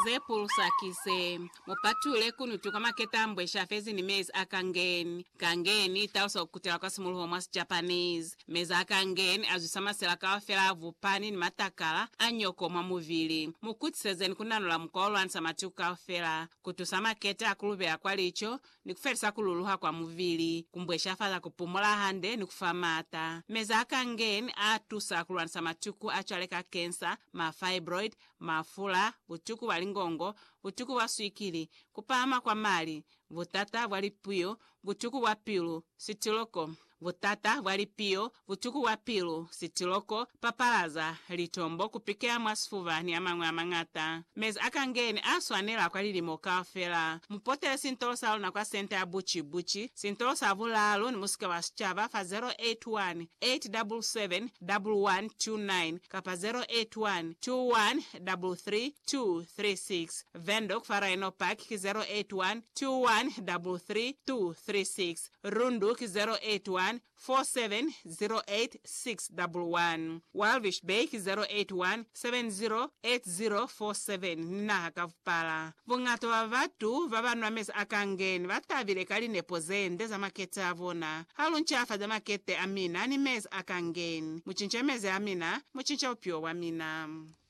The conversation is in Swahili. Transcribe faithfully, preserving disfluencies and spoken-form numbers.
Muze pulsa kise. Mupatule kunu tukamaketa mbwesha fezi ni mezi akangeni. Kangeni tausa kutela kwa simulu homas Japanese. Meza akangeni azusama selaka wafela vupani ni matakala anyoko mamuvili. Mukutisezeni kunanula mkolo ansa matuka wafela. Kutusama keta akulubela kwa licho ni kuferisa kululuha kwa muvili. Kumbwesha faza kupumula hande ni kufamata. Meza akangeni atusa akuluansa matuku achaleka kensa, ma fibroid, mafula, butuku walingongo, butuku wa swikili, kupama kwa mali, vutata walipuyo, butuku wa pilu, sitiloko, vutata walipiyo, butuku wa pilu, sitiloko, papalaza, litombo kupikea mwasifuva ni amangwa amangata. Meza akangeni aswanela kwa lilimo kafela. Mupotele sintolosa alu na kwa sente ya buchi buchi, sintolosa avulalu ni musika wa sichaba fa zero eight one eight seven seven one one two nine kapa zero eight one two one three three two three six. Vendo kufara eno pak ki zero eight one two one three three two three six. Rundu ki zero eight one four seven zero eight six one one. Walvish Bay ki zero eight one seven zero eight zero four seven. Nina hakavupala. Vungato wa vatu vavanu wa meza akangeni vatavile kali nepozende za makete avona. Halunchi afa za makete amina ni meza akangeni. Muchinche meze amina, muchinche upyo wa mina.